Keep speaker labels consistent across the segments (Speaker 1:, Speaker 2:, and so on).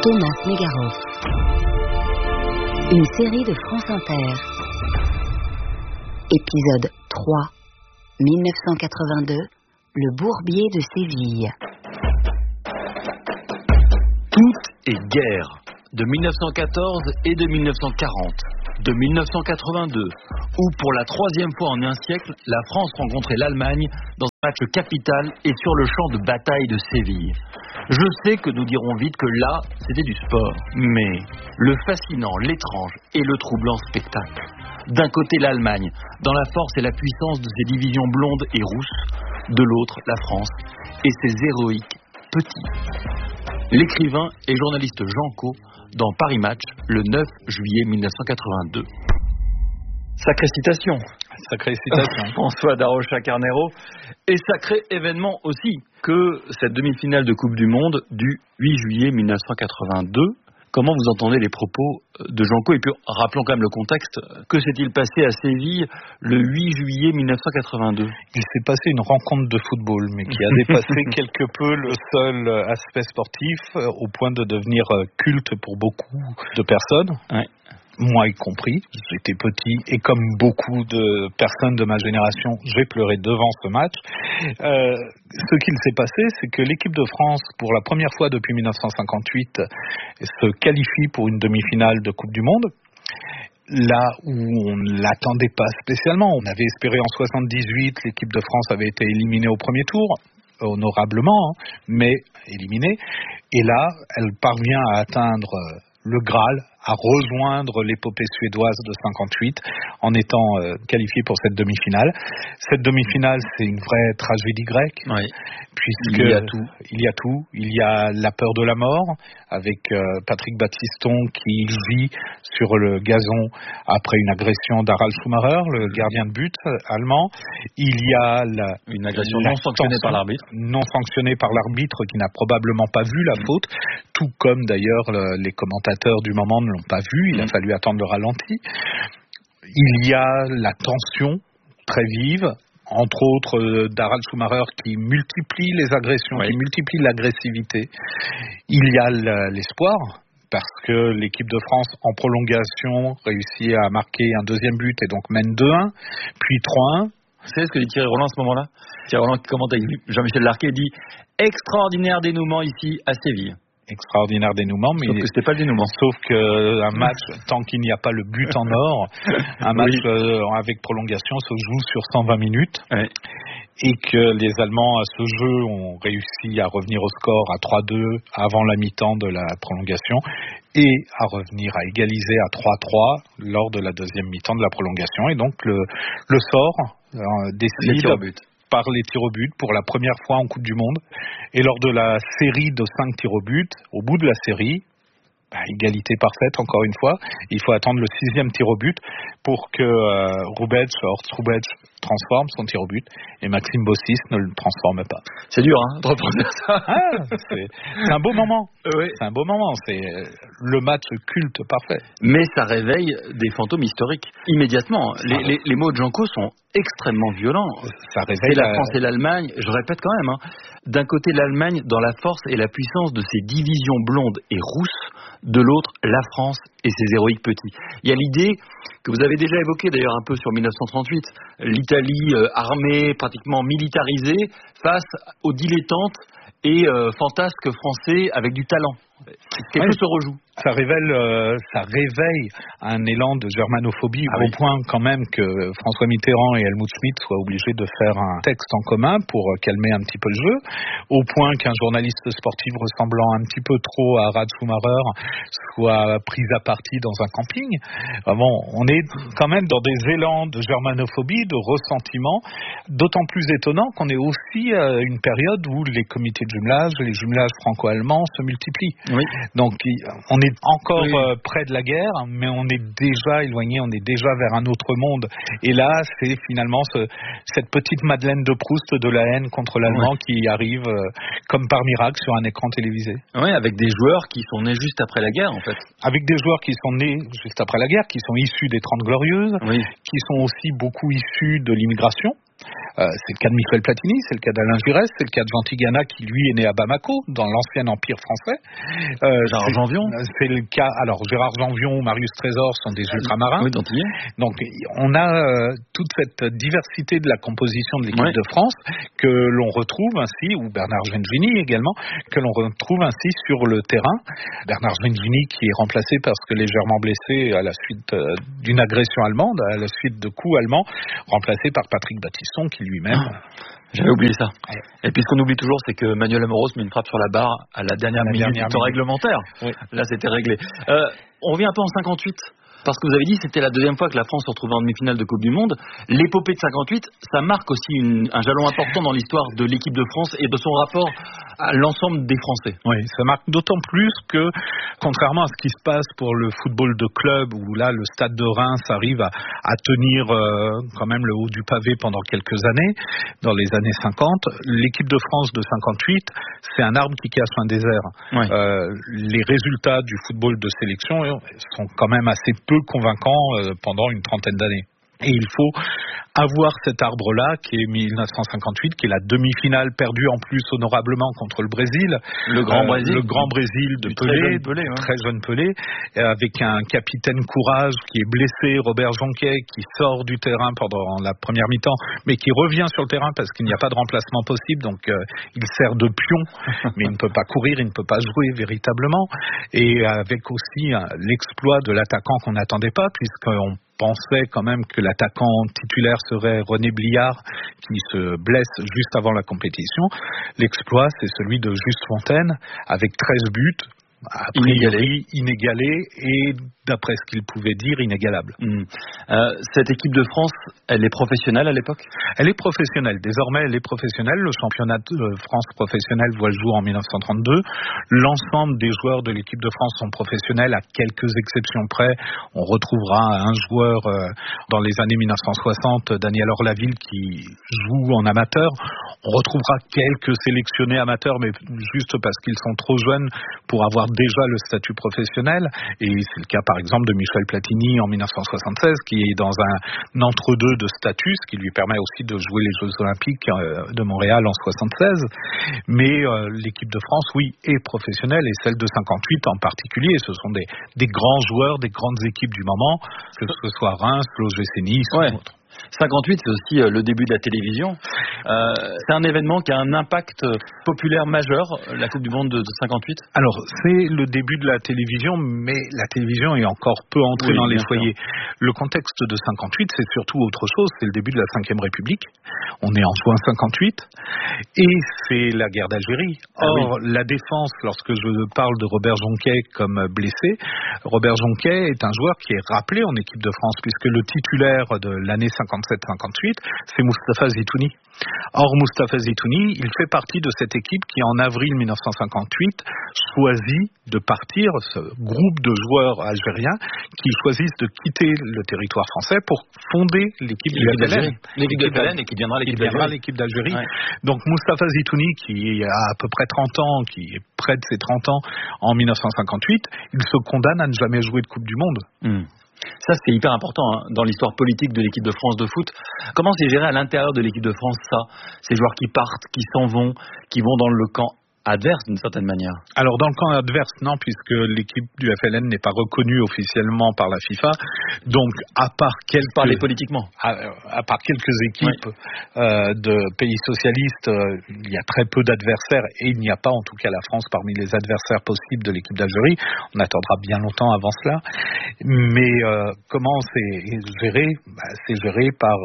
Speaker 1: Thomas Negaroff. Une série de France Inter. Épisode 3. 1982. Le bourbier de Séville.
Speaker 2: Tout est guerre. De 1914 et de 1940. De 1982, où pour la troisième fois en un siècle, la France rencontrait l'Allemagne dans un match capital et sur le champ de bataille de Séville. Je sais que nous dirons vite que là, c'était du sport, mais le fascinant, l'étrange et le troublant spectacle. D'un côté l'Allemagne, dans la force et la puissance de ses divisions blondes et rousses, de l'autre la France et ses héroïques petits. L'écrivain et journaliste Jean Caux dans Paris Match, le 9 juillet 1982. Sacrée citation.
Speaker 3: Sacrée citation.
Speaker 2: François Darocha-Carnero. Et sacré événement aussi que cette demi-finale de Coupe du Monde du 8 juillet 1982. Comment vous entendez les propos de Jean Caux? Et puis rappelons quand même le contexte. Que s'est-il passé à Séville le 8 juillet 1982?
Speaker 3: Il s'est passé une rencontre de football, mais qui a dépassé quelque peu le seul aspect sportif, au point de devenir culte pour beaucoup de personnes. Ouais. Moi y compris, j'étais petit et comme beaucoup de personnes de ma génération, j'ai pleuré devant ce match. Ce qu'il s'est passé, c'est que l'équipe de France, pour la première fois depuis 1958, se qualifie pour une demi-finale de Coupe du Monde. Là où on ne l'attendait pas spécialement, on avait espéré en 78, l'équipe de France avait été éliminée au premier tour, honorablement, mais éliminée. Et là, elle parvient à atteindre le Graal, à rejoindre l'épopée suédoise de 58 en étant qualifiée pour cette demi-finale. Cette demi-finale, c'est une vraie tragédie grecque, oui. Puisque il y a tout. Il y a la peur de la mort, avec Patrick Battiston qui vit sur le gazon après une agression d'Harald Schumacher, le gardien de but allemand. Il y a
Speaker 2: une agression non sanctionnée par l'arbitre.
Speaker 3: Non sanctionnée par l'arbitre qui n'a probablement pas vu la faute, tout comme d'ailleurs les commentateurs du moment ne l'ont pas vu, il a fallu attendre le ralenti. Il y a la tension très vive, entre autres d'Harald Schumacher qui multiplie les agressions, qui multiplie l'agressivité. Il y a l'espoir, parce que l'équipe de France en prolongation réussit à marquer un deuxième but et donc mène 2-1, puis 3-1.
Speaker 2: Vous savez ce que dit Thierry Roland à ce moment-là? Thierry Roland qui commente avec Jean-Michel Larquet dit « Extraordinaire dénouement ici à Séville ».
Speaker 3: Extraordinaire dénouement, mais
Speaker 2: sauf que c'était pas le dénouement.
Speaker 3: Sauf qu'un match, tant qu'il n'y a pas le but en or, un match avec prolongation se joue sur 120 minutes. Oui. Et que les Allemands à ce jeu ont réussi à revenir au score à 3-2 avant la mi-temps de la prolongation et à revenir à égaliser à 3-3 lors de la deuxième mi-temps de la prolongation. Et donc le sort décide par les tirs au but pour la première fois en Coupe du Monde. Et lors de la série de 5 tirs au but, au bout de la série, égalité parfaite encore une fois, il faut attendre le 6e tir au but pour que Horst Hrubesch transforme son tir au but et Maxime Bossis ne le transforme pas.
Speaker 2: C'est dur de reprendre ça.
Speaker 3: C'est un beau moment. Oui. C'est un beau moment, c'est le match culte parfait.
Speaker 2: Mais ça réveille des fantômes historiques immédiatement. Les mots de Jean Caux sont extrêmement violents.
Speaker 3: Ça réveille
Speaker 2: la France et l'Allemagne, je répète quand même, d'un côté l'Allemagne dans la force et la puissance de ses divisions blondes et rousses, de l'autre la France et ses héroïques petits. Il y a l'idée que vous avez déjà évoquée d'ailleurs un peu sur 1938, l'Italie armée, pratiquement militarisée, face aux dilettantes et fantasques français avec du talent. Quelque chose se rejoue.
Speaker 3: Ça réveille un élan de germanophobie au point quand même que François Mitterrand et Helmut Schmidt soient obligés de faire un texte en commun pour calmer un petit peu le jeu, au point qu'un journaliste sportif ressemblant un petit peu trop à Harald Schumacher soit pris à partie dans un camping. On est quand même dans des élans de germanophobie, de ressentiment, d'autant plus étonnant qu'on est aussi à une période où les comités de jumelage, les jumelages franco-allemands se multiplient. Oui. Donc on est encore près de la guerre, mais on est déjà éloigné, on est déjà vers un autre monde. Et là, c'est finalement cette petite Madeleine de Proust de la haine contre l'allemand qui arrive comme par miracle sur un écran télévisé.
Speaker 2: Oui, avec des joueurs qui sont nés juste après la guerre, en fait.
Speaker 3: Avec des joueurs qui sont nés juste après la guerre, qui sont issus des 30 Glorieuses, qui sont aussi beaucoup issus de l'immigration. C'est le cas de Michel Platini, c'est le cas d'Alain Giresse, c'est le cas de Jean Tigana qui lui est né à Bamako, dans l'ancien empire français.
Speaker 2: Gérard Janvion.
Speaker 3: C'est le cas. Alors Gérard Janvion, Marius Trésor sont des ultramarins.
Speaker 2: Oui,
Speaker 3: donc on a toute cette diversité de la composition de l'équipe de France que l'on retrouve ainsi, ou Bernard Gengini également, que l'on retrouve ainsi sur le terrain. Bernard Gengini qui est remplacé parce que légèrement blessé à la suite d'une agression allemande, à la suite de coups allemands, remplacé par Patrick Battiston qui lui-même...
Speaker 2: J'avais oublié ça. Et puis ce qu'on oublie toujours, c'est que Manuel Amoros met une frappe sur la barre à la dernière minute du temps réglementaire. Oui. Là, c'était réglé. On revient un peu en 58. Parce que vous avez dit c'était la deuxième fois que la France se retrouvait en demi-finale de Coupe du Monde. L'épopée de 58, ça marque aussi un jalon important dans l'histoire de l'équipe de France et de son rapport à l'ensemble des Français.
Speaker 3: Oui, ça marque d'autant plus que, contrairement à ce qui se passe pour le football de club, où là le Stade de Reims arrive à tenir quand même le haut du pavé pendant quelques années, dans les années 50, l'équipe de France de 58, c'est un arbre qui cache un désert. Ouais. Les résultats du football de sélection sont quand même assez peu convaincant pendant une trentaine d'années. Et il faut avoir cet arbre-là, qui est 1958, qui est la demi-finale perdue en plus honorablement contre le Brésil.
Speaker 2: Le
Speaker 3: grand Brésil de Pelé, très jeune Pelé, avec un capitaine courage qui est blessé, Robert Jonquet, qui sort du terrain pendant la première mi-temps, mais qui revient sur le terrain parce qu'il n'y a pas de remplacement possible, donc il sert de pion, mais il ne peut pas courir, il ne peut pas jouer véritablement. Et avec aussi l'exploit de l'attaquant qu'on n'attendait pas, puisqu'on pensait quand même que l'attaquant titulaire serait René Bliard, qui se blesse juste avant la compétition. L'exploit, c'est celui de Juste Fontaine, avec 13 buts, a priori inégalé et, d'après ce qu'il pouvait dire, inégalable.
Speaker 2: Cette équipe de France, elle est professionnelle à l'époque ?
Speaker 3: Elle est professionnelle. Désormais, elle est professionnelle. Le championnat de France professionnel voit le jour en 1932. L'ensemble des joueurs de l'équipe de France sont professionnels, à quelques exceptions près. On retrouvera un joueur dans les années 1960, Daniel Orlaville, qui joue en amateur. On retrouvera quelques sélectionnés amateurs, mais juste parce qu'ils sont trop jeunes pour avoir déjà le statut professionnel. Et c'est le cas, par exemple, de Michel Platini en 1976, qui est dans un entre-deux de statut, ce qui lui permet aussi de jouer les Jeux Olympiques de Montréal en 76. Mais l'équipe de France, oui, est professionnelle, et celle de 58 en particulier. Ce sont des grands joueurs, des grandes équipes du moment, que ce soit Reims, l'OGC Nice ou autre.
Speaker 2: 58, c'est aussi le début de la télévision. C'est un événement qui a un impact populaire majeur, la Coupe du Monde de 58.
Speaker 3: Alors, c'est le début de la télévision, mais la télévision est encore peu entrée dans les foyers. Le contexte de 58, c'est surtout autre chose. C'est le début de la Ve République. On est en juin 58, et c'est la guerre d'Algérie. Or, la défense, lorsque je parle de Robert Jonquet comme blessé, Robert Jonquet est un joueur qui est rappelé en équipe de France, puisque le titulaire de l'année 57-58, c'est Moustapha Zitouni. Or, Moustapha Zitouni, il fait partie de cette équipe qui, en avril 1958, choisit de partir, ce groupe de joueurs algériens qui choisissent de quitter le territoire français pour fonder l'équipe du FLN.
Speaker 2: L'équipe du FLN et qui deviendra
Speaker 3: l'équipe d'Algérie. Ouais. Donc, Moustapha Zitouni, qui a à peu près 30 ans, qui est près de ses 30 ans en 1958, il se condamne à ne jamais jouer de Coupe du Monde.
Speaker 2: Ça, c'est hyper important dans l'histoire politique de l'équipe de France de foot. Comment c'est géré à l'intérieur de l'équipe de France, ça ? Ces joueurs qui partent, qui s'en vont, qui vont dans le camp adverse d'une certaine manière.
Speaker 3: Alors dans le camp adverse, non, puisque l'équipe du FLN n'est pas reconnue officiellement par la FIFA. Donc à part quelques...
Speaker 2: Parler politiquement.
Speaker 3: À part quelques équipes de pays socialistes, il y a très peu d'adversaires, et il n'y a pas en tout cas la France parmi les adversaires possibles de l'équipe d'Algérie. On attendra bien longtemps avant cela. Mais comment c'est géré ? C'est géré par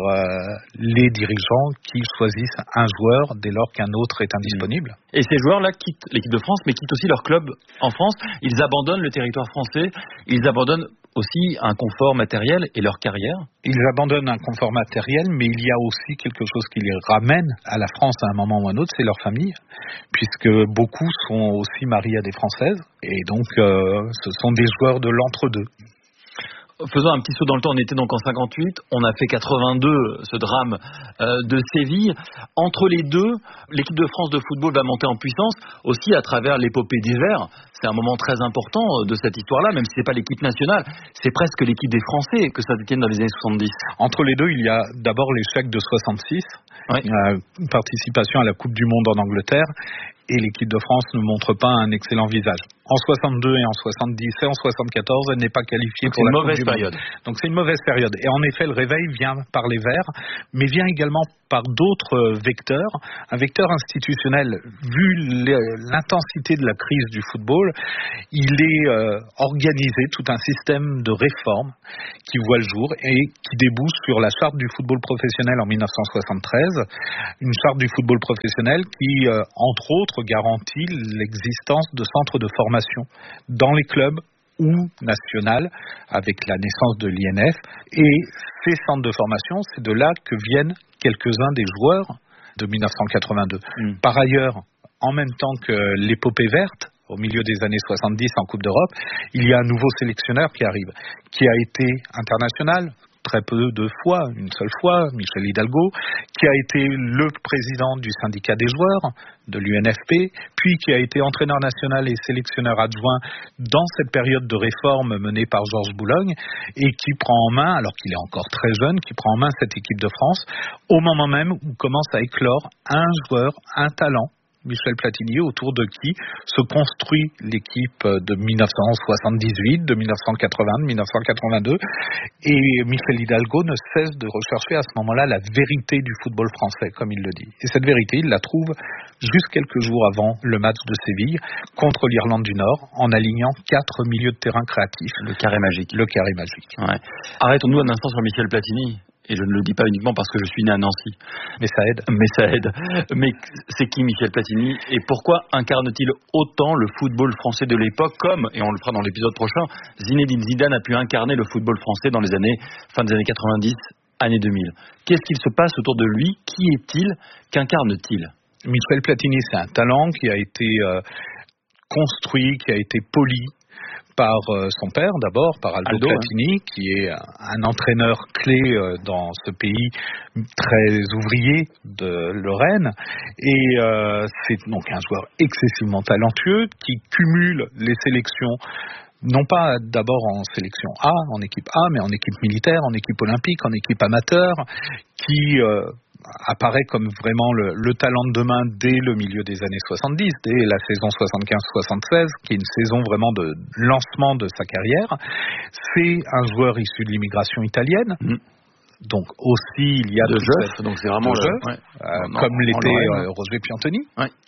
Speaker 3: les dirigeants qui choisissent un joueur dès lors qu'un autre est indisponible.
Speaker 2: Et ces joueurs-là quittent l'équipe de France, mais quittent aussi leur club en France. Ils abandonnent le territoire français, ils abandonnent aussi un confort matériel et leur carrière.
Speaker 3: Ils abandonnent un confort matériel, mais il y a aussi quelque chose qui les ramène à la France à un moment ou à un autre, c'est leur famille, puisque beaucoup sont aussi mariés à des Françaises, et donc ce sont des joueurs de l'entre-deux.
Speaker 2: faisons un petit saut dans le temps. On était donc en 58, on a fait 82, ce drame de Séville. Entre les deux, l'équipe de France de football va monter en puissance aussi à travers l'épopée des Verts. C'est un moment très important de cette histoire-là, même si c'est pas l'équipe nationale, c'est presque l'équipe des Français que ça détienne dans les années 70.
Speaker 3: Entre les deux, il y a d'abord l'échec de 66, participation à la Coupe du Monde en Angleterre, et l'équipe de France ne montre pas un excellent visage. En 62 et en 70 et en 74, elle n'est pas qualifiée pour la Coupe du Monde. Donc c'est une mauvaise période. Et en effet, le réveil vient par les Verts, mais vient également par d'autres vecteurs. Un vecteur institutionnel, vu l'intensité de la crise du football, il est organisé tout un système de réformes qui voit le jour et qui débouche sur la charte du football professionnel en 1973. Une charte du football professionnel qui, entre autres, garantit l'existence de centres de formation dans les clubs ou nationales avec la naissance de l'INF. Et ces centres de formation, c'est de là que viennent quelques-uns des joueurs de 1982. Par ailleurs, en même temps que l'épopée verte, au milieu des années 70 en Coupe d'Europe, il y a un nouveau sélectionneur qui arrive, qui a été international, très peu de fois, une seule fois, Michel Hidalgo, qui a été le président du syndicat des joueurs de l'UNFP, puis qui a été entraîneur national et sélectionneur adjoint dans cette période de réforme menée par Georges Boulogne, et qui prend en main, alors qu'il est encore très jeune, qui prend en main cette équipe de France, au moment même où commence à éclore un joueur, un talent, Michel Platini, autour de qui se construit l'équipe de 1978, de 1980, de 1982. Et Michel Hidalgo ne cesse de rechercher à ce moment-là la vérité du football français, comme il le dit. Et cette vérité, il la trouve juste quelques jours avant le match de Séville contre l'Irlande du Nord, en alignant 4 milieux de terrain créatifs.
Speaker 2: Le carré magique.
Speaker 3: Le carré magique.
Speaker 2: Ouais. Arrêtons-nous un instant sur Michel Platini. Et je ne le dis pas uniquement parce que je suis né à Nancy.
Speaker 3: Mais ça aide.
Speaker 2: Mais c'est qui Michel Platini et pourquoi incarne-t-il autant le football français de l'époque comme, et on le fera dans l'épisode prochain, Zinedine Zidane a pu incarner le football français dans les années, fin des années 90, années 2000. Qu'est-ce qu'il se passe autour de lui? Qui est-il? Qu'incarne-t-il?
Speaker 3: Michel Platini, c'est un talent qui a été construit, qui a été poli par son père d'abord, par Aldo Platini, qui est un entraîneur clé dans ce pays très ouvrier de Lorraine. Et c'est donc un joueur excessivement talentueux qui cumule les sélections, non pas d'abord en sélection A, en équipe A, mais en équipe militaire, en équipe olympique, en équipe amateur, qui apparaît comme vraiment le talent de demain dès le milieu des années 70, dès la saison 75-76, qui est une saison vraiment de lancement de sa carrière. C'est un joueur issu de l'immigration italienne. Donc aussi il y a
Speaker 2: de Jeuf, donc c'est vraiment
Speaker 3: comme l'était Roger Piantoni,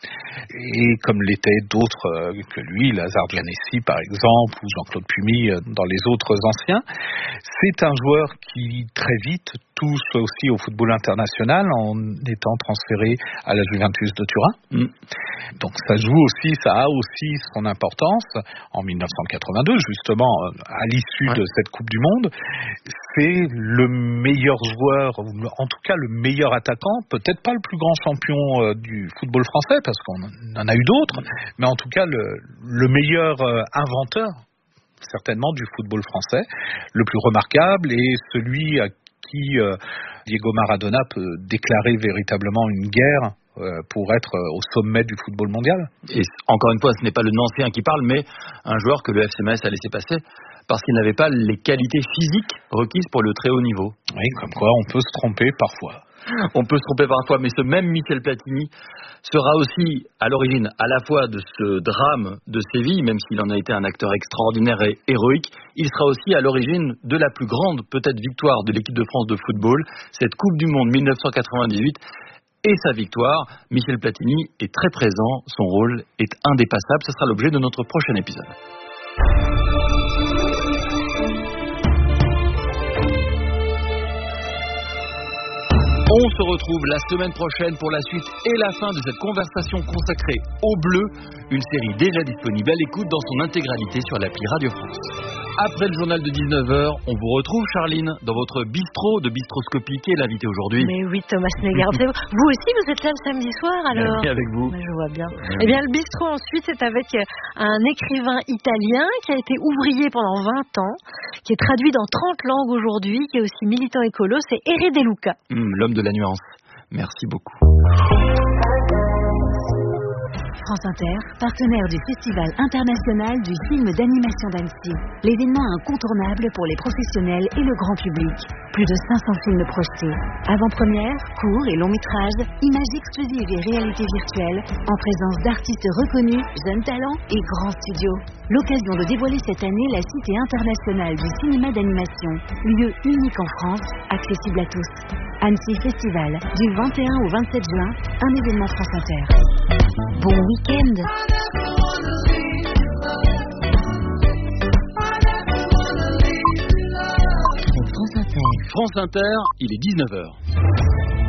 Speaker 3: et comme l'étaient d'autres que lui, Lazare Giannessi par exemple, ou Jean-Claude Pumy dans les autres anciens. C'est un joueur qui très vite touche aussi au football international en étant transféré à la Juventus de Turin. Donc ça a aussi son importance en 1982, justement à l'issue de cette Coupe du Monde. C'est le meilleur joueur, ou en tout cas le meilleur attaquant, peut-être pas le plus grand champion du football français, parce qu'on en a eu d'autres, mais en tout cas le meilleur inventeur, certainement, du football français, le plus remarquable, et celui à qui Diego Maradona peut déclarer véritablement une guerre pour être au sommet du football mondial.
Speaker 2: Et encore une fois, ce n'est pas le Nancéen qui parle, mais un joueur que le FC Metz a laissé passer parce qu'il n'avait pas les qualités physiques requises pour le très haut niveau.
Speaker 3: Oui, comme quoi on peut se tromper parfois.
Speaker 2: On peut se tromper parfois, mais ce même Michel Platini sera aussi à l'origine à la fois de ce drame de Séville, même s'il en a été un acteur extraordinaire et héroïque. Il sera aussi à l'origine de la plus grande peut-être victoire de l'équipe de France de football, cette Coupe du Monde 1998. Et sa victoire, Michel Platini est très présent, son rôle est indépassable. Ce sera l'objet de notre prochain épisode. On se retrouve la semaine prochaine pour la suite et la fin de cette conversation consacrée au bleu, une série déjà disponible à l'écoute dans son intégralité sur l'appli Radio France. Après le journal de 19h, on vous retrouve, Charline, dans votre bistrot de Bistroscopie. Qui est l'invité aujourd'hui?
Speaker 4: Mais oui, Thomas Négaroff. Vous aussi, vous êtes là le samedi soir, alors?
Speaker 2: Oui, avec vous.
Speaker 4: Je vois bien. Eh bien, le bistrot, ensuite, c'est avec un écrivain italien qui a été ouvrier pendant 20 ans, qui est traduit dans 30 langues aujourd'hui, qui est aussi militant écolo, c'est Ere De Luca.
Speaker 2: L'homme de la nuance. Merci beaucoup.
Speaker 1: France Inter, partenaire du Festival international du film d'animation d'Annecy. L'événement incontournable pour les professionnels et le grand public. Plus de 500 films projetés. Avant-première, courts et longs métrages, images exclusives et réalité virtuelle, en présence d'artistes reconnus, jeunes talents et grands studios. L'occasion de dévoiler cette année la Cité internationale du cinéma d'animation, lieu unique en France, accessible à tous. Annecy Festival, du 21 au 27 juin, un événement France Inter. Bon week-end.
Speaker 2: France Inter, il est 19h.